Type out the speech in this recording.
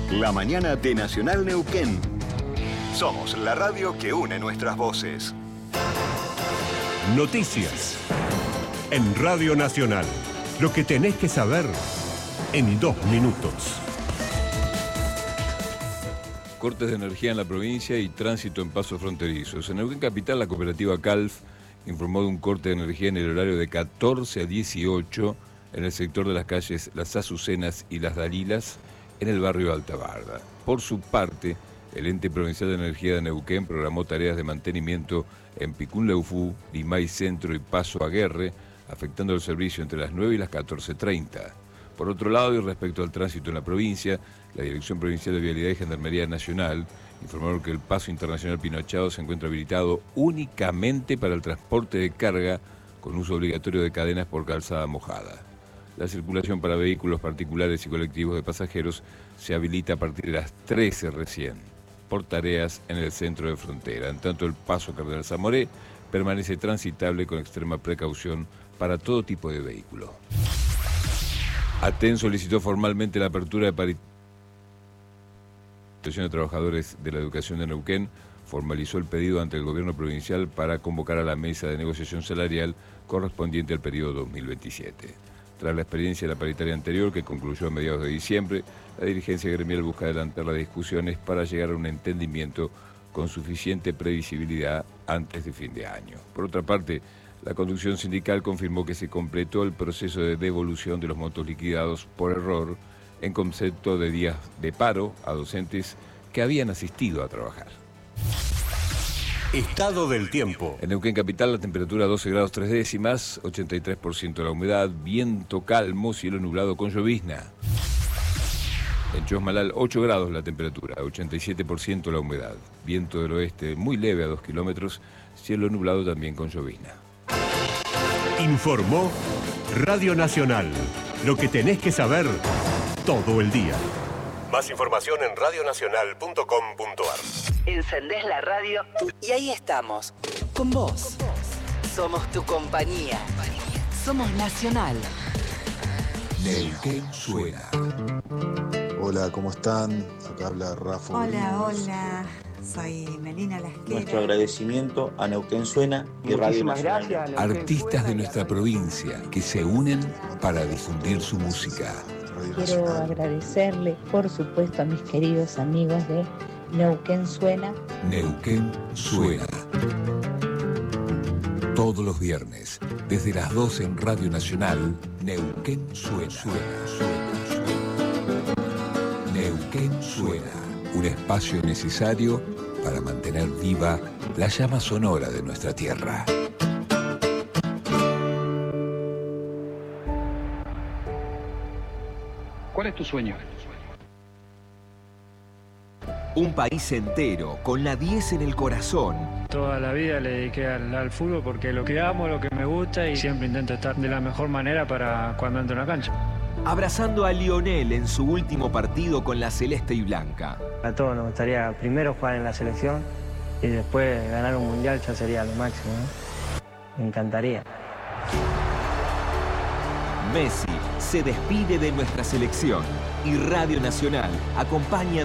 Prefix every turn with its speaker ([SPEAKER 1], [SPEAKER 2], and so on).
[SPEAKER 1] La mañana de Nacional Neuquén. Somos la radio que une nuestras voces.
[SPEAKER 2] Noticias. En Radio Nacional. Lo que tenés que saber en 2 minutos.
[SPEAKER 3] Cortes de energía en la provincia y tránsito en pasos fronterizos. En Neuquén Capital, la cooperativa CALF informó de un corte de energía en el horario de 14 a 18 en el sector de las calles Las Azucenas y Las Dalilas, en el barrio Alta Barda. Por su parte, el Ente Provincial de Energía de Neuquén programó tareas de mantenimiento en Picún Leufú, Limay Centro y Paso Aguerre, afectando el servicio entre las 9 y las 14:30. Por otro lado, y respecto al tránsito en la provincia, la Dirección Provincial de Vialidad y Gendarmería Nacional informaron que el Paso Internacional Pinochado se encuentra habilitado únicamente para el transporte de carga con uso obligatorio de cadenas por calzada mojada. La circulación para vehículos particulares y colectivos de pasajeros se habilita a partir de las 13 recién, por tareas en el centro de frontera. En tanto, el Paso Cardenal Zamoré permanece transitable con extrema precaución para todo tipo de vehículo. ATEN solicitó formalmente la apertura de paritaria de Trabajadores de la Educación de Neuquén, formalizó el pedido ante el gobierno provincial para convocar a la mesa de negociación salarial correspondiente al periodo 2027. Tras la experiencia de la paritaria anterior, que concluyó a mediados de diciembre, la dirigencia gremial busca adelantar las discusiones para llegar a un entendimiento con suficiente previsibilidad antes de fin de año. Por otra parte, la conducción sindical confirmó que se completó el proceso de devolución de los montos liquidados por error en concepto de días de paro a docentes que habían asistido a trabajar.
[SPEAKER 2] Estado del tiempo.
[SPEAKER 3] En Neuquén Capital, la temperatura 12 grados 3 décimas, 83% la humedad, viento calmo, cielo nublado con llovizna. En Chosmalal, 8 grados la temperatura, 87% la humedad, viento del oeste muy leve a 2 kilómetros, cielo nublado también con llovizna.
[SPEAKER 2] Informó Radio Nacional. Lo que tenés que saber todo el día. Más información en radionacional.com.ar.
[SPEAKER 4] Encendés la radio y ahí estamos, con vos. Somos tu compañía. Somos Nacional.
[SPEAKER 3] Neuquén suena.
[SPEAKER 5] Hola, ¿cómo están? Acá habla Rafa.
[SPEAKER 6] Hola, soy Melina Lasquera.
[SPEAKER 7] Nuestro agradecimiento a Neuquén Suena y Radio Nacional.
[SPEAKER 3] Artistas de nuestra provincia que se unen para difundir su música.
[SPEAKER 8] Quiero agradecerle, por supuesto, a mis queridos amigos de Neuquén Suena.
[SPEAKER 3] Neuquén Suena. Todos los viernes, desde las 12 en Radio Nacional, Neuquén Suena. Neuquén Suena. Un espacio necesario para mantener viva la llama sonora de nuestra tierra.
[SPEAKER 9] ¿Cuál es tu sueño?
[SPEAKER 10] Un país entero, con la 10 en el corazón.
[SPEAKER 11] Toda la vida le dediqué al fútbol porque lo que amo, lo que me gusta y siempre intento estar de la mejor manera para cuando entro en la cancha.
[SPEAKER 10] Abrazando a Lionel en su último partido con la celeste y blanca.
[SPEAKER 11] A todos nos gustaría primero jugar en la selección y después ganar un mundial ya sería lo máximo, ¿no? Me encantaría.
[SPEAKER 10] Messi se despide de nuestra selección y Radio Nacional acompaña